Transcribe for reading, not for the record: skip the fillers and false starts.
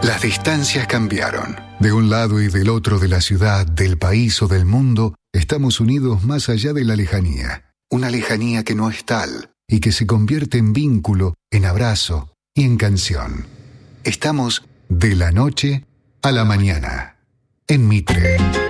Las distancias cambiaron. De un lado y del otro de la ciudad, del país o del mundo, estamos unidos más allá de la lejanía. Una lejanía que no es tal y que se convierte en vínculo, en abrazo y en canción. Estamos de la noche a la mañana. En Mitre.